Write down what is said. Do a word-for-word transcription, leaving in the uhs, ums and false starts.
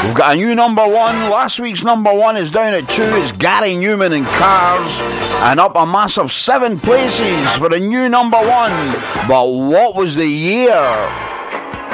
We've got a new number one. Last week's number one is down at two. It's Gary Newman and Cars. And up a massive seven places for a new number one. But what was the year?